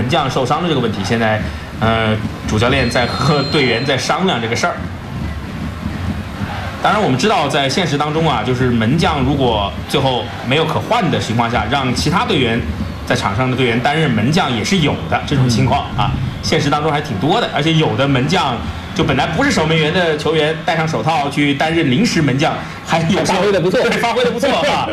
门将受伤的这个问题，现在主教练在和队员在商量这个事儿。当然，我们知道在现实当中啊，就是门将如果最后没有可换的情况下，让其他队员在场上的队员担任门将也是有的这种情况啊，现实当中还挺多的。而且有的门将就本来不是守门员的球员，戴上手套去担任临时门将，还有发挥的不错， 对，发挥的不错啊。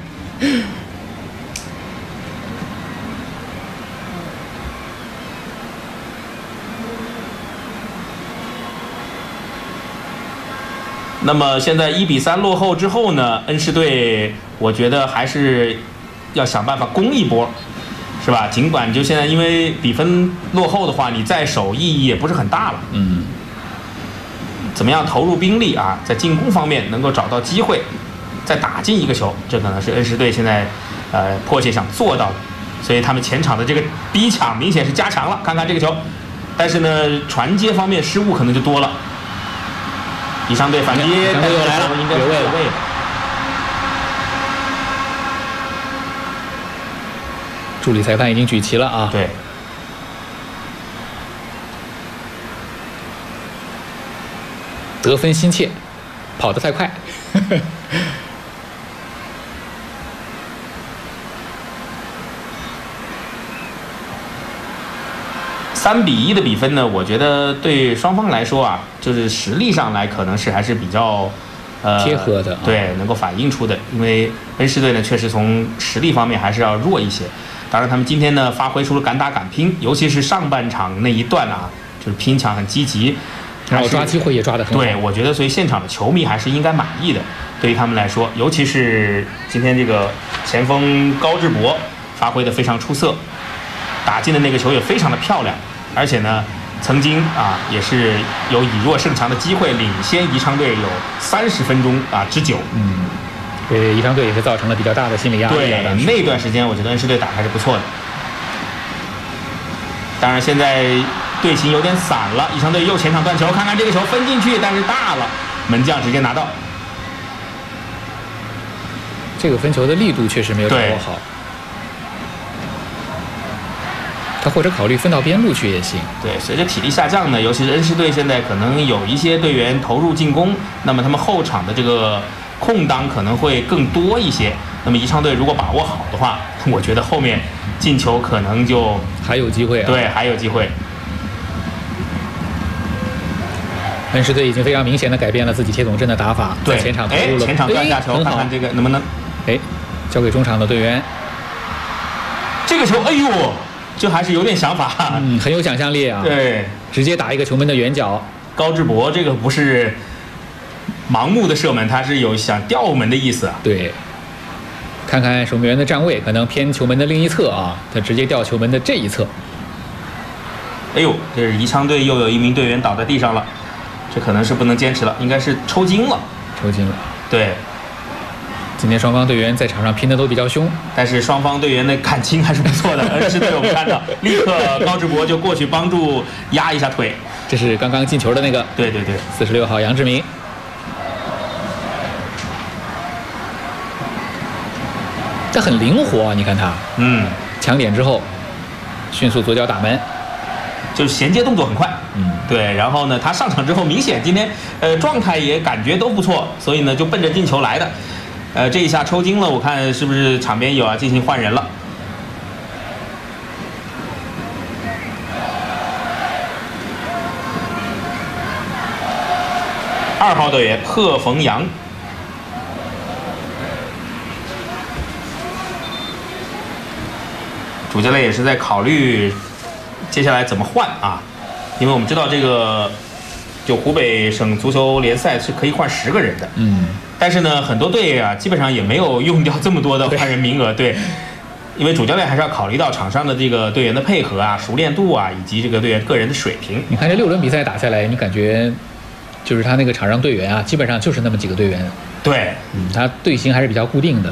那么现在1比3落后之后呢，恩施队我觉得还是要想办法攻一波，是吧？尽管就现在因为比分落后的话，你再守意义也不是很大了。怎么样投入兵力啊，在进攻方面能够找到机会，再打进一个球，这可能是恩施队现在迫切想做到的。所以他们前场的这个逼抢明显是加强了。看看这个球，但是呢，传接方面失误可能就多了。宜昌队反击， 但又来了， 应该越位。 助理裁判已经举旗了啊。 对。 得分心切，跑得太快。 3比1的比分呢，我觉得对双方来说啊，就是实力上来可能是还是比较贴合的， 对，能够反映出的。因为恩施队呢，确实从实力方面还是要弱一些。当然，他们今天呢发挥出了敢打敢拼，尤其是上半场那一段啊，就是拼抢很积极， 然后抓机会也抓得很好。 对，我觉得所以现场的球迷还是应该满意的。对于他们来说，尤其是今天这个前锋高志博发挥得非常出色，打进的那个球也非常的漂亮。而且呢，曾经啊也是有以弱胜强的机会，领先宜昌队有30分钟之久。 对宜昌队也是造成了比较大的心理压力。 对，那段时间我觉得恩施队打还是不错的。当然现在队形有点散了，宜昌队右前场断球，看看这个球分进去，但是大了，门将直接拿到。 这个分球的力度确实没有掌握好。他或者考虑分到边路去也行。 对，随着体力下降呢，尤其是恩施队现在可能有一些队员投入进攻，那么他们后场的这个空当可能会更多一些。那么宜昌队如果把握好的话，我觉得后面进球可能就还有机会啊。 对，还有机会。 恩施队已经非常明显的改变了自己铁桶阵的打法， 对， 在前场投入了前场断下球，看看这个能不能， 交给中场的队员。 这个球，哎呦！这还是有点想法， 很有想象力啊！ 对， 直接打一个球门的远角。 高志博这个不是盲目的射门，他是有想吊门的意思啊。 对，看看守门员的站位，可能偏球门的另一侧啊，他直接吊球门的这一侧。 哎呦，这是宜昌队又有一名队员倒在地上了，这可能是不能坚持了，应该是抽筋了。 抽筋了。 对。 今天双方队员在场上拼的都比较凶， 但是双方队员的感情还是不错的。恩施队我们看到，立刻高志博就过去帮助压一下腿。 这是刚刚进球的那个， 对对对 ，46号杨志明。这很灵活啊，你看他，抢点之后，迅速左脚打门， 就是衔接动作很快。对，然后呢，他上场之后明显今天状态也感觉都不错，所以呢就奔着进球来的。这一下抽筋了，我看是不是场边有要进行换人了。2号队员贺逢阳，主教练也是在考虑接下来怎么换啊，因为我们知道这个就湖北省足球联赛是可以换10个人的。但是呢，很多队啊，基本上也没有用掉这么多的换人名额，对，因为主教练还是要考虑到场上的这个队员的配合啊、熟练度啊，以及这个队员个人的水平。 你看这6轮比赛打下来，你感觉就是他那个场上队员啊，基本上就是那么几个队员。 对， 他队形还是比较固定的。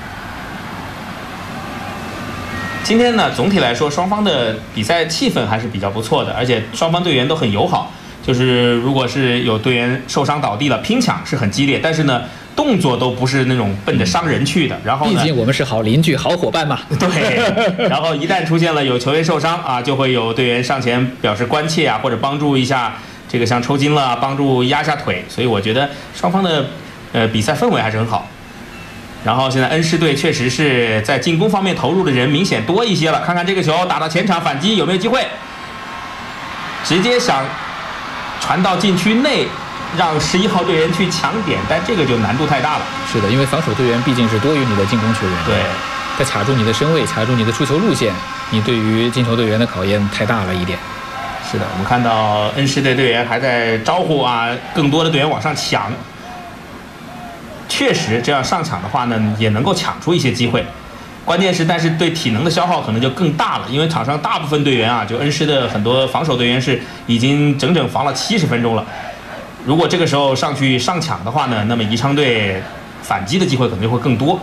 今天呢，总体来说双方的比赛气氛还是比较不错的，而且双方队员都很友好。就是如果是有队员受伤倒地了，拼抢是很激烈，但是呢， 动作都不是那种奔着伤人去的。然后呢， 毕竟我们是好邻居、好伙伴嘛。 对。然后一旦出现了有球员受伤啊，就会有队员上前表示关切啊，或者帮助一下，这个像抽筋了，帮助压下腿。所以我觉得双方的比赛氛围还是很好。然后现在恩施队确实是在进攻方面投入的人明显多一些了。看看这个球打到前场反击有没有机会，直接想传到禁区内，让11号队员去抢点，但这个就难度太大了。 是的，因为防守队员毕竟是多于你的进攻球员， 对， 他卡住你的身位，卡住你的出球路线，你对于进球队员的考验太大了一点。 是的，我们看到恩施队队员还在招呼啊，更多的队员往上抢。确实，这样上抢的话呢，也能够抢出一些机会。关键是，但是对体能的消耗可能就更大了，因为场上大部分队员啊，就恩施的很多防守队员是已经整整防了70分钟了。如果这个时候上去上抢的话呢，那么宜昌队反击的机会可能就会更多。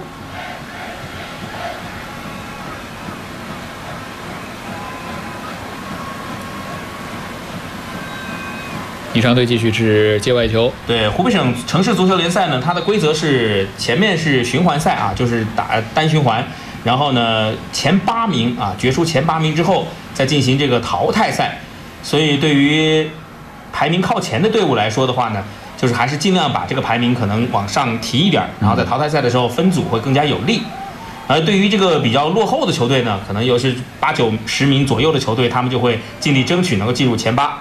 宜昌队继续是接外球。 对，湖北省城市足球联赛呢，它的规则是前面是循环赛啊，就是打单循环，然后呢前8名啊，决出前8名之后再进行这个淘汰赛。所以对于排名靠前的队伍来说的话呢，就是还是尽量把这个排名可能往上提一点，然后在淘汰赛的时候分组会更加有利。而对于这个比较落后的球队呢，可能又是8、9、10名左右的球队，他们就会尽力争取能够进入前8。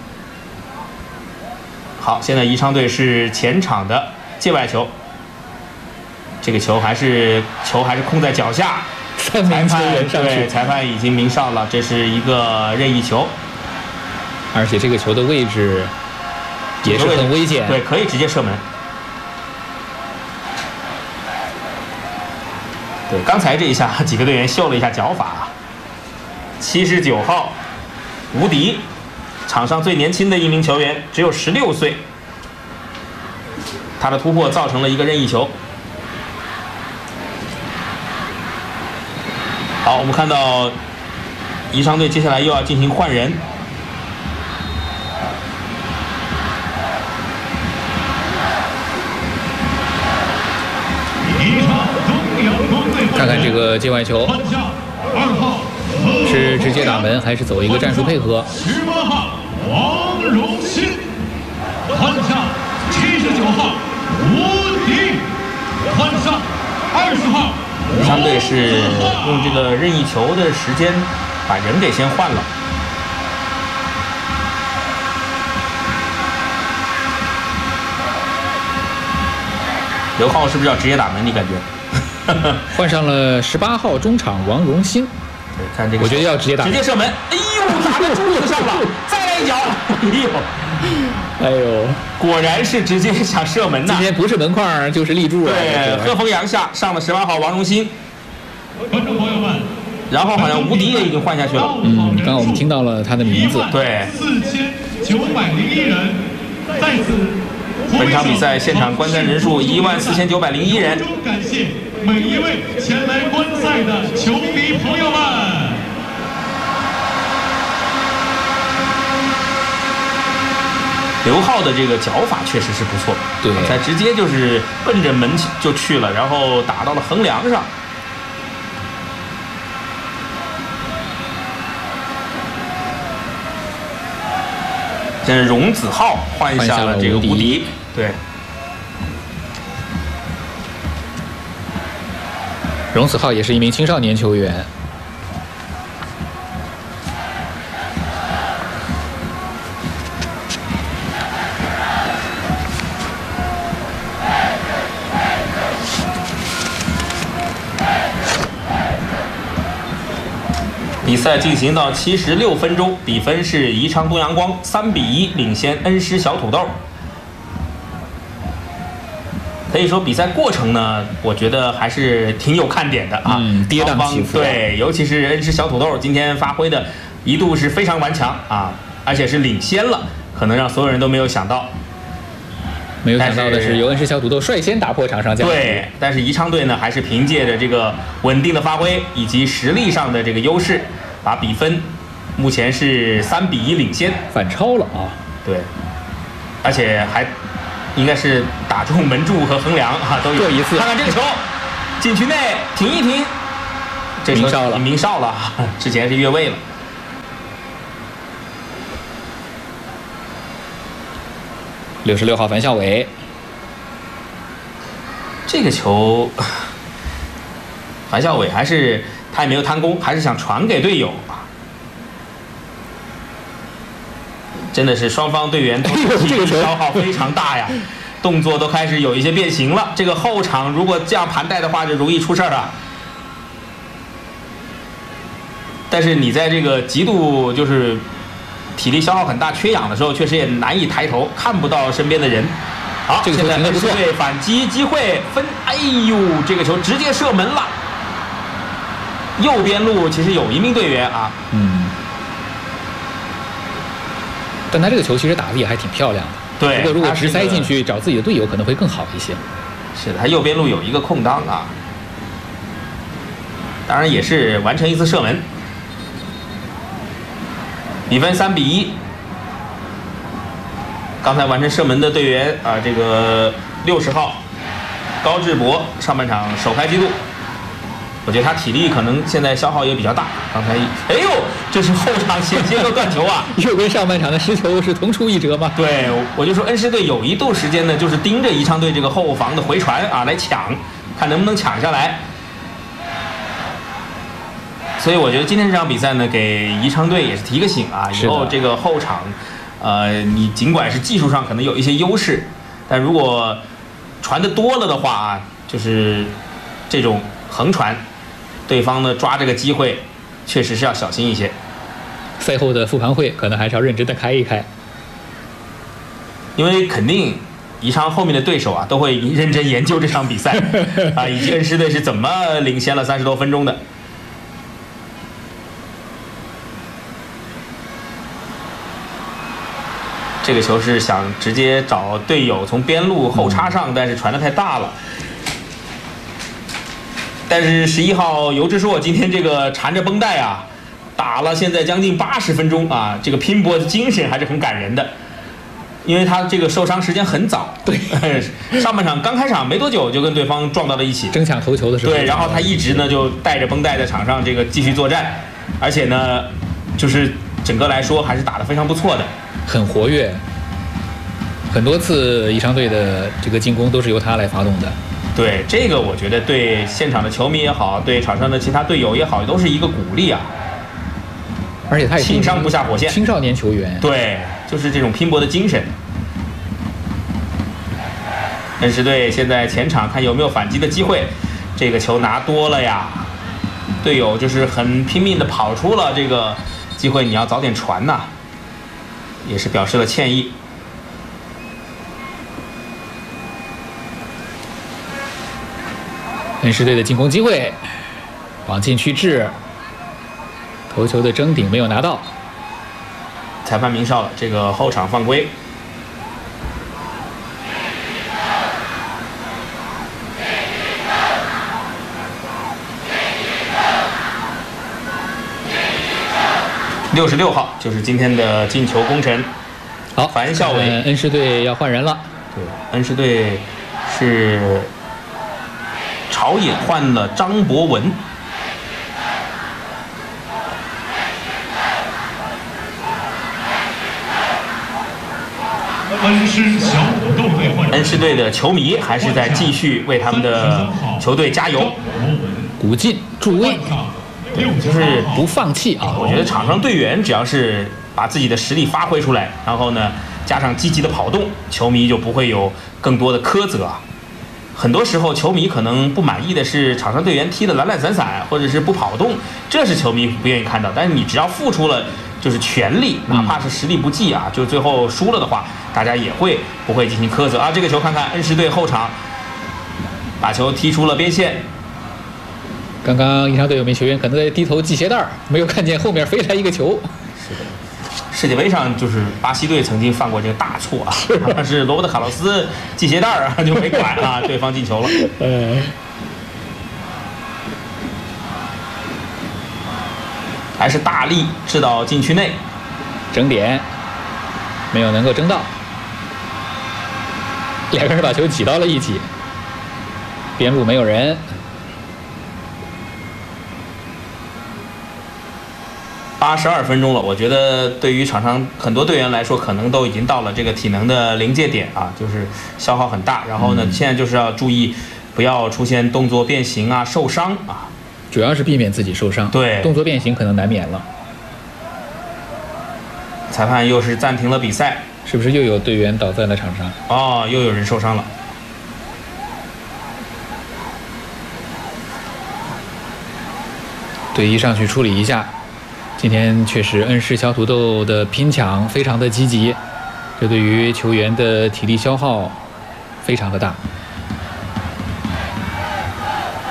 好，现在宜昌队是前场的界外球，这个球还是空在脚下， 三名球员上去， 对，裁判已经鸣哨了，这是一个任意球， 而且这个球的位置也是很危险， 对，可以直接射门。对，刚才这一下几个队员秀了一下脚法。79号吴迪，场上最年轻的一名球员，只有16岁。他的突破造成了一个任意球。好，我们看到宜昌队接下来又要进行换人。 看看这个界外球是直接打门还是走一个战术配合 ？18号王荣新，换上79号吴迪，换上20号。 宜昌队是用这个任意球的时间把人给先换了。刘浩是不是要直接打门？你感觉？ 换上了18号中场王荣新。 对，看这个， 我觉得要直接打， 直接射门。哎呦，打在柱子上了，再来一脚。 哎呦， 果然是直接想射门呐！ 今天不是门框就是立柱了。 对，喝风扬下上了18号王荣新。 观众朋友们， 然后好像吴迪也已经换下去了。 刚刚我们听到了他的名字。 对 ，4901人，在此。 本场比赛现场观战人数14901人。 感谢每一位前来观赛的球迷朋友们。 刘浩的这个脚法确实是不错， 对， 他直接就是奔着门就去了，然后打到了横梁上。现在荣子浩换下了这个吴迪，对。 荣子浩也是一名青少年球员。 比赛进行到76分钟，比分是宜昌东阳光3比1领先恩施小土豆。可以说比赛过程呢，我觉得还是挺有看点的啊， 跌宕起伏。 对，尤其是恩施小土豆今天发挥的一度是非常顽强啊，而且是领先了，可能让所有人都没有想到。 没有想到的是，由恩施小土豆率先打破场上僵局。 对，但是宜昌队呢，还是凭借着这个稳定的发挥以及实力上的这个优势，把比分目前是3比1领先， 反超了啊！ 对，而且还应该是打中门柱和横梁啊，都有各一次。 看看这个球，禁区内停一停，这球明哨了，之前是越位了。 66号樊孝伟， 这个球，樊孝伟他也没有贪功，还是想传给队友啊。真的是双方队员都体力消耗非常大呀，动作都开始有一些变形了。这个后场如果这样盘带的话，就容易出事儿了。但是你在这个极度就是体力消耗很大、缺氧的时候，确实也难以抬头，看不到身边的人。好， 这个球停得不错， 对反击机会分，哎呦，这个球直接射门了。右边路其实有一名队员啊， 但他这个球其实打的也还挺漂亮的。 对， 不过如果直塞进去找自己的队友可能会更好一些。 是的，他右边路有一个空当啊，当然也是完成一次射门。比分3-1。刚才完成射门的队员啊，这个60号高志博上半场首开纪录。我觉得他体力可能现在消耗也比较大。刚才，哎呦，这是后场险些个断球啊！ 又跟上半场的失球是同出一辙吗？ 对，我就说恩施队有一度时间呢，就是盯着宜昌队这个后防的回传啊来抢，看能不能抢下来。所以我觉得今天这场比赛呢，给宜昌队也是提个醒啊，以后这个后场，你尽管是技术上可能有一些优势，但如果传的多了的话啊，就是这种横传。对方呢抓这个机会，确实是要小心一些。 赛后的复盘会可能还是要认真的开一开， 因为肯定宜昌后面的对手啊都会认真研究这场比赛啊，以及恩施队是怎么领先了30多分钟的。这个球是想直接找队友从边路后插上，但是传得太大了。但是11号尤志硕今天这个缠着绷带啊，打了现在将近80分钟啊，这个拼搏的精神还是很感人的。因为他这个受伤时间很早， 对， 上半场刚开场没多久就跟对方撞到了一起， 争抢头球的时候， 对，然后他一直呢就带着绷带在场上这个继续作战，而且呢，就是整个来说还是打得非常不错的， 很活跃，很多次宜昌队的这个进攻都是由他来发动的。 对，这个我觉得对现场的球迷也好，对场上的其他队友也好，都是一个鼓励啊。 而且他也轻伤不下火线， 青少年球员， 对，就是这种拼搏的精神。恩施队现在前场看有没有反击的机会，这个球拿多了呀，队友就是很拼命的跑出了这个机会，你要早点传呐，也是表示了歉意。 恩施队的进攻机会，往禁区掷，头球的争顶没有拿到， 裁判鸣哨了，这个后场犯规。66号就是今天的进球功臣， 好， 樊孝伟。 恩施队要换人了， 对，恩施队是朝野换了张博文。 恩施小土豆队换人， 恩施队的球迷还是在继续为他们的球队加油， 鼓劲助威， 对，就是不放弃啊！ 我觉得场上队员只要是把自己的实力发挥出来，然后呢加上积极的跑动，球迷就不会有更多的苛责。很多时候球迷可能不满意的是场上队员踢得懒懒散散，或者是不跑动，这是球迷不愿意看到。但是你只要付出了就是全力，哪怕是实力不济啊，就最后输了的话，大家也不会进行苛责啊。这个球看看恩施队后场把球踢出了边线。 刚刚宜昌队有名球员可能在低头系鞋带，没有看见后面飞来一个球。 是的，世界杯上就是巴西队曾经犯过这个大错啊，但是罗伯特卡洛斯系鞋带啊就没管啊，对方进球了。还是大力掷到禁区内， 争点没有能够争到。 两个人把球挤到了一起，边路没有人。 82分钟了，我觉得对于场上很多队员来说，可能都已经到了这个体能的临界点啊，就是消耗很大。然后呢，现在就是要注意，不要出现动作变形啊、受伤啊， 主要是避免自己受伤。 对， 动作变形可能难免了。 裁判又是暂停了比赛， 是不是又有队员倒在了场上？ 哦，又有人受伤了。 队医上去处理一下。今天确实恩施小土豆的拼抢非常的积极，这对于球员的体力消耗非常的大。